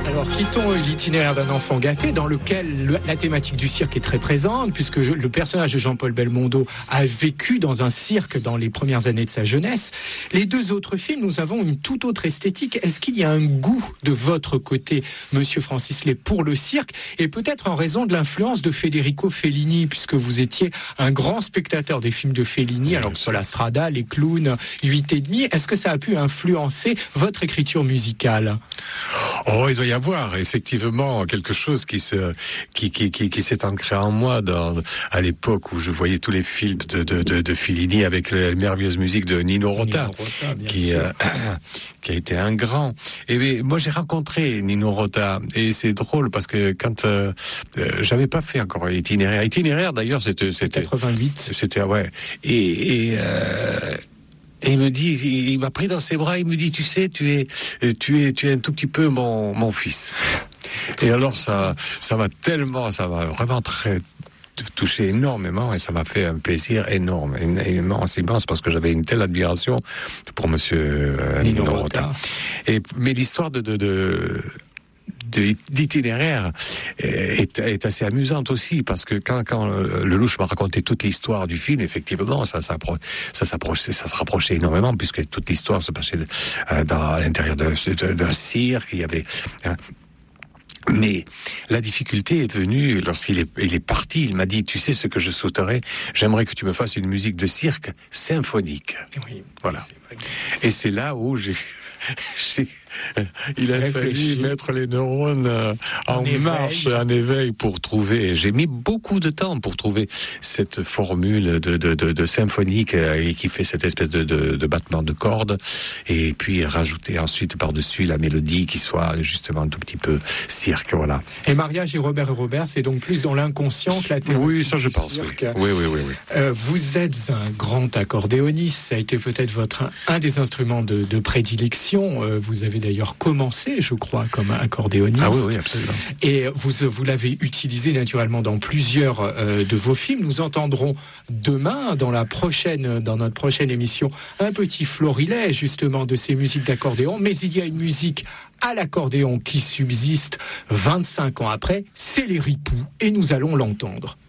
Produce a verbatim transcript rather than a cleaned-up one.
Alors, quittons l'itinéraire d'un enfant gâté, dans lequel le, la thématique du cirque est très présente, puisque je, le personnage de Jean-Paul Belmondo a vécu dans un cirque dans les premières années de sa jeunesse. Les deux autres films, nous avons une toute autre esthétique. Est-ce qu'il y a un goût de votre côté, Monsieur Francis Lay, pour le cirque, et peut-être en raison de l'influence de Federico Fellini, puisque vous étiez un grand spectateur des films de Fellini, alors que La Strada, Les Clowns, Huit et demi, est-ce que ça a pu influencer votre écriture musicale ? Oh, il doit y avoir effectivement quelque chose qui se, qui, qui, qui, qui s'est ancré en moi dans, à l'époque où je voyais tous les films de, de, de, de Fellini avec la merveilleuse musique de Nino Rota, Nino Rota qui, euh, qui a été un grand. Et mais, moi, j'ai rencontré Nino Rota et c'est drôle parce que quand euh, euh, j'avais pas fait encore itinéraire, itinéraire d'ailleurs, c'était, c'était quatre-vingt-huit, c'était ouais, et, et euh, Et il me dit, il m'a pris dans ses bras, il me dit, tu sais, tu es, tu es, tu es un tout petit peu mon, mon fils. Et alors ça, ça m'a tellement, ça m'a vraiment très touché énormément et ça m'a fait un plaisir énorme, immense, immense, parce que j'avais une telle admiration pour Monsieur euh, Nino Rota. Et mais l'histoire de, de, de d'itinéraire est, est assez amusante aussi, parce que quand, quand le Louche m'a raconté toute l'histoire du film, effectivement, ça, ça, ça, s'approchait, ça se rapprochait énormément, puisque toute l'histoire se passait dans, à l'intérieur d'un, d'un cirque. Il y avait... Hein, mais la difficulté est venue lorsqu'il est, il est parti. Il m'a dit, tu sais ce que je souhaiterais? J'aimerais que tu me fasses une musique de cirque symphonique. Oui, voilà. Et c'est là où j'ai... j'ai il a fallu mettre les neurones euh, en, en marche, en éveil pour trouver. J'ai mis beaucoup de temps pour trouver cette formule de, de, de, de symphonique euh, et qui fait cette espèce de, de, de battement de cordes, et puis rajouter ensuite par-dessus la mélodie qui soit justement un tout petit peu cirque, voilà. Et Mariage et Robert et Robert, c'est donc plus dans l'inconscient que la théorie. Oui, ça je pense. Oui. oui, oui, oui, oui. Euh, vous êtes un grand accordéoniste. Ça a été peut-être votre un des instruments de, de prédilection. Euh, vous avez d'ailleurs commencé, je crois, comme accordéoniste. Ah oui, oui, absolument. Et vous, vous l'avez utilisé naturellement dans plusieurs euh, de vos films. Nous entendrons demain, dans la prochaine, dans notre prochaine émission, un petit florilège justement de ces musiques d'accordéon. Mais il y a une musique à l'accordéon qui subsiste vingt-cinq ans après, c'est les Ripoux, et nous allons l'entendre.